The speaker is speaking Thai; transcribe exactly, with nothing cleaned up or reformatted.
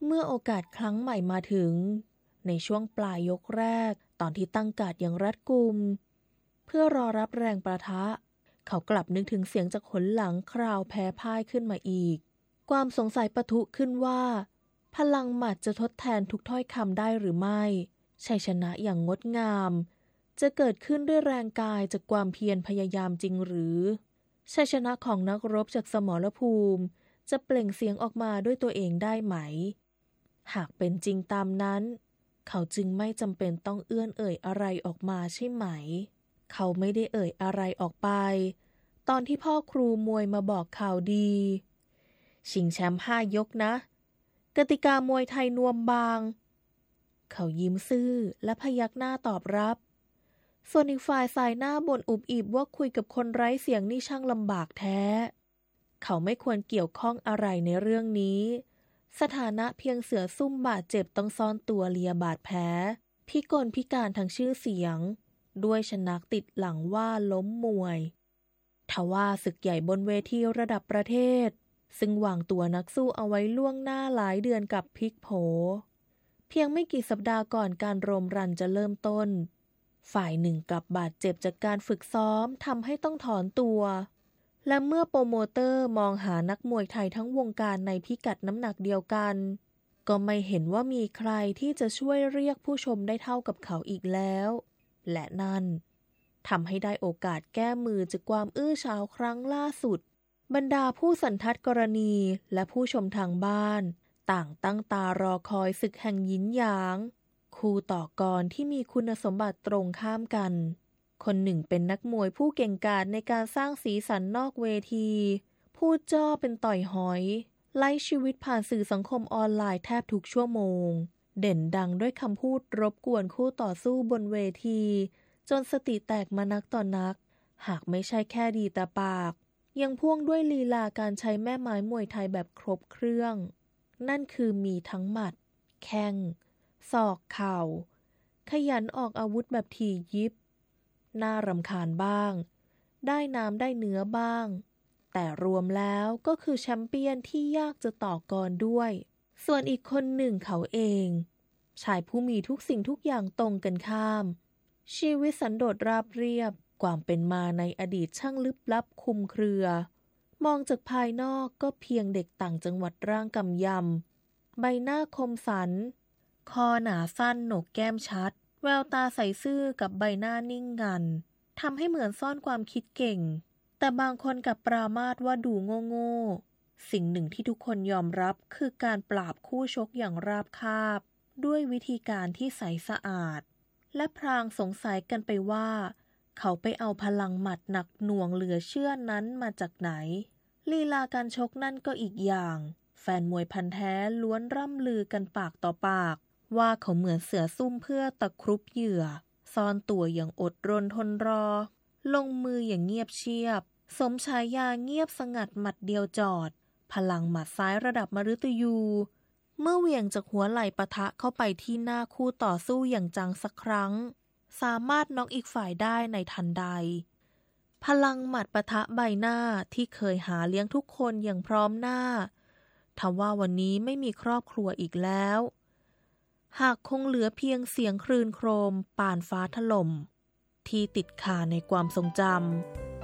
เมื่อโอกาสครั้งใหม่มาถึงในช่วงปลายยกแรกตอนที่ตั้งการ์ดอย่างรัดกุมเพื่อรอรับแรงประทะเขากลับนึกถึงเสียงจากหนหลังคราวแพ้พ่ายขึ้นมาอีกความสงสัยปะทุขึ้นว่าพลังหมัดจะทดแทนทุกถ้อยคำได้หรือไม่ชัยชนะอย่างงดงามจะเกิดขึ้นด้วยแรงกายจากความเพียรพยายามจริงหรือชัยชนะของนักรบจากสมรภูมิจะเปล่งเสียงออกมาด้วยตัวเองได้ไหมหากเป็นจริงตามนั้นเขาจึงไม่จำเป็นต้องเอื้อนเอ่ยอะไรออกมาใช่ไหมเขาไม่ได้เอ่ยอะไรออกไปตอนที่พ่อครูมวยมาบอกข่าวดีชิงแชมป์ห้ายกนะกติกามวยไทยนวมบางเขายิ้มซื่อและพยักหน้าตอบรับส่วนอีกฝ่ายสายหน้าบ่นอุบอิบว่าคุยกับคนไร้เสียงนี่ช่างลำบากแท้เขาไม่ควรเกี่ยวข้องอะไรในเรื่องนี้สถานะเพียงเสือซุ่มบาดเจ็บต้องซ่อนตัวเลียบาดแผลพิกลพิการทางชื่อเสียงด้วยชนักติดหลังว่าล้มมวยทว่าศึกใหญ่บนเวทีระดับประเทศซึ่งวางตัวนักสู้เอาไว้ล่วงหน้าหลายเดือนกับพลิกโผเพียงไม่กี่สัปดาห์ก่อนการโรมรันจะเริ่มต้นฝ่ายหนึ่งกลับบาดเจ็บจากการฝึกซ้อมทำให้ต้องถอนตัวและเมื่อโปรโมเตอร์มองหานักมวยไทยทั้งวงการในพิกัดน้ำหนักเดียวกันก็ไม่เห็นว่ามีใครที่จะช่วยเรียกผู้ชมได้เท่ากับเขาอีกแล้วและนั่นทำให้ได้โอกาสแก้มือจากความอื้อฉาวครั้งล่าสุดบรรดาผู้สันทัดกรณีและผู้ชมทางบ้านต่างตั้งตารอคอยศึกแห่งหยินหยางคู่ต่อกรที่มีคุณสมบัติตรงข้ามกันคนหนึ่งเป็นนักมวยผู้เก่งกาจในการสร้างสีสันนอกเวทีพูดจ้อเป็นต่อยหอยไล่ชีวิตผ่านสื่อสังคมออนไลน์แทบทุกชั่วโมงเด่นดังด้วยคำพูดรบกวนคู่ต่อสู้บนเวทีจนสติแตกมานักต่อนักหากไม่ใช่แค่ดีแต่ปากยังพ่วงด้วยลีลาการใช้แม่ไม้มวยไทยแบบครบเครื่องนั่นคือมีทั้งหมัดแข้งศอกเข่าขยันออกอาวุธแบบถี่ยิบน่ารำคาญบ้างได้น้ำได้เนื้อบ้างแต่รวมแล้วก็คือแชมเปี้ยนที่ยากจะต่อกรด้วยส่วนอีกคนหนึ่งเขาเองชายผู้มีทุกสิ่งทุกอย่างตรงกันข้ามชีวิตสันโดษราบเรียบความเป็นมาในอดีตช่างลึกลับคลุมเครือมองจากภายนอกก็เพียงเด็กต่างจังหวัดร่างกำยำใบหน้าคมสันคอหนาสั้นโหนกแก้มชัดแววตาใสซื่อกับใบหน้านิ่งงันทำให้เหมือนซ่อนความคิดเก่งแต่บางคนกับปรามาสว่าดูโง่ๆสิ่งหนึ่งที่ทุกคนยอมรับคือการปราบคู่ชกอย่างราบคาบด้วยวิธีการที่ใสสะอาดและพรางสงสัยกันไปว่าเขาไปเอาพลังหมัดหนักหน่วงเหลือเชื่อนั้นมาจากไหนลีลาการชกนั่นก็อีกอย่างแฟนมวยพันธุ์แท้ล้วนร่ำลือกันปากต่อปากว่าเขาเหมือนเสือซุ่มเพื่อตะครุบเหยื่อซ่อนตัวอย่างอดรนทนรอลงมืออย่างเงียบเชียบสมฉายาเงียบสงัดหมัดเดียวจอดพลังหมัดซ้ายระดับมฤตยูเมื่อเหวี่ยงจากหัวไหล่ปะทะเข้าไปที่หน้าคู่ต่อสู้อย่างจังสักครั้งสามารถน็อกอีกฝ่ายได้ในทันใดพลังหมัดปะทะใบหน้าที่เคยหาเลี้ยงทุกคนอย่างพร้อมหน้าทว่าวันนี้ไม่มีครอบครัวอีกแล้วหากคงเหลือเพียงเสียงคลื่นโครมป่านฟ้าถล่มที่ติดคาในความทรงจำ